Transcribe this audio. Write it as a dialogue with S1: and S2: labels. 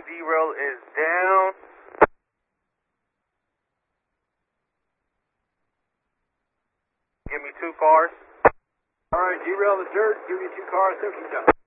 S1: D-Rail is down. Give me 2 cars.
S2: All right, D-Rail the dirt. Give me 2 cars. 17 down.